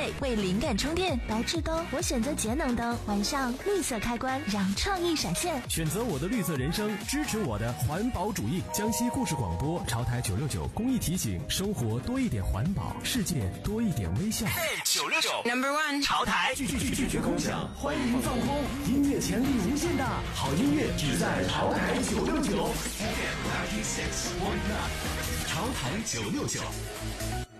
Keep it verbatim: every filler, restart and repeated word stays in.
对，为灵感充电。白炽灯我选择节能灯，晚上绿色开关，让创意闪现。 选择我的绿色人生，支持我的环保主义。江西故事广播潮台九六九公益提醒：生活多一点环保，世界多一点微笑。 九六九 Number One 潮台， 拒拒拒绝空想，欢迎放空，音乐潜力无限大，好音乐只在潮台九六九 F M ninety six point nine，潮台九六九。